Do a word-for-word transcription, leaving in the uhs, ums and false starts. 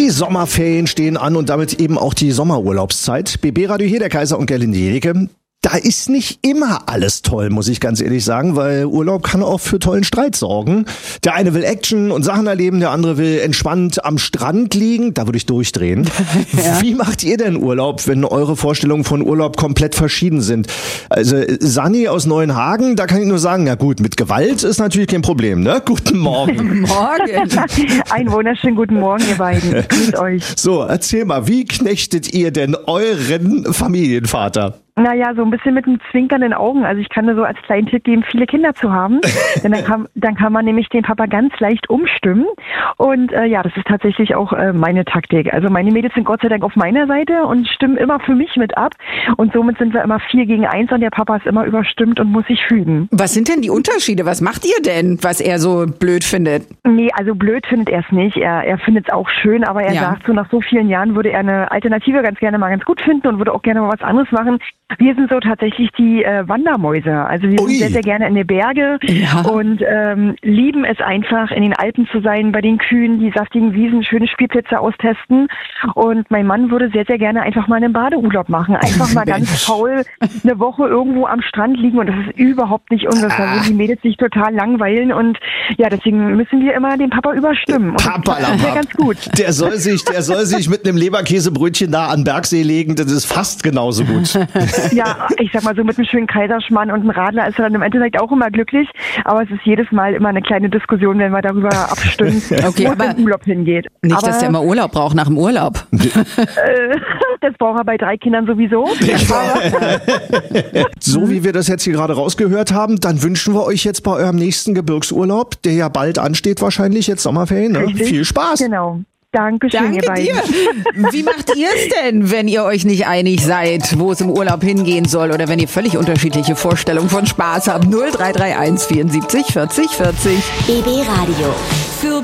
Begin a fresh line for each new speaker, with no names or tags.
Sommerferien stehen an und damit eben auch die Sommerurlaubszeit. B B Radio hier, der Kaiser und Gerlinde Jericke. Da ist nicht immer alles toll, muss ich ganz ehrlich sagen, weil Urlaub kann auch für tollen Streit sorgen. Der eine will Action und Sachen erleben, der andere will entspannt am Strand liegen. Da würde ich durchdrehen. Ja. Wie macht ihr denn Urlaub, wenn eure Vorstellungen von Urlaub komplett verschieden sind? Also Sanni aus Neuenhagen, da kann ich nur sagen, na gut, mit Gewalt ist natürlich kein Problem, ne? Guten Morgen.
Morgen. Einen wunderschönen guten Morgen, ihr beiden. Grüßt euch.
So, erzähl mal, wie knechtet ihr denn euren Familienvater?
Naja, so ein bisschen mit einem zwinkernden Augen. Also ich kann nur so als kleinen Tipp geben, viele Kinder zu haben. Denn dann kann, dann kann man nämlich den Papa ganz leicht umstimmen. Und äh, ja, das ist tatsächlich auch äh, meine Taktik. Also meine Mädels sind Gott sei Dank auf meiner Seite und stimmen immer für mich mit ab. Und somit sind wir immer vier gegen eins und der Papa ist immer überstimmt und muss sich fügen.
Was sind denn die Unterschiede? Was macht ihr denn, was er so blöd findet?
Nee, also blöd findet er es nicht. Er, er findet es auch schön, aber er ja. sagt so, nach so vielen Jahren würde er eine Alternative ganz gerne mal ganz gut finden und würde auch gerne mal was anderes machen. Wir sind so tatsächlich die äh, Wandermäuse. Also wir Ui. sind sehr, sehr gerne in den Berge ja. und ähm, lieben es einfach, in den Alpen zu sein, bei den Kühen, die saftigen Wiesen, schöne Spielplätze austesten. Und mein Mann würde sehr, sehr gerne einfach mal einen Badeurlaub machen. Einfach mal ganz faul eine Woche irgendwo am Strand liegen und das ist überhaupt nicht unseres. Da würden die Mädels sich total langweilen und ja, deswegen müssen wir immer den Papa überstimmen. Und
Papa,
das ist ja ganz gut.
Der soll sich, der soll sich mit einem Leberkäsebrötchen da an den Bergsee legen, das ist fast genauso gut.
Ja, ich sag mal so mit einem schönen Kaiserschmarrn und einem Radler ist er dann im Endeffekt auch immer glücklich, aber es ist jedes Mal immer eine kleine Diskussion, wenn wir darüber abstimmen,
okay,
wo es im Urlaub hingeht.
Nicht,
aber,
dass der immer Urlaub braucht nach dem Urlaub.
Äh, das braucht er bei drei Kindern sowieso.
So wie wir das jetzt hier gerade rausgehört haben, dann wünschen wir euch jetzt bei eurem nächsten Gebirgsurlaub, der ja bald ansteht wahrscheinlich, jetzt Sommerferien, ne? Viel Spaß.
Genau. Dankeschön,
Danke
ihr beiden.
dir. Wie macht ihr es denn, wenn ihr euch nicht einig seid, wo es im Urlaub hingehen soll oder wenn ihr völlig unterschiedliche Vorstellungen von Spaß habt? null drei drei eins vierundsiebzig vierzig vierzig.
B B Radio. Für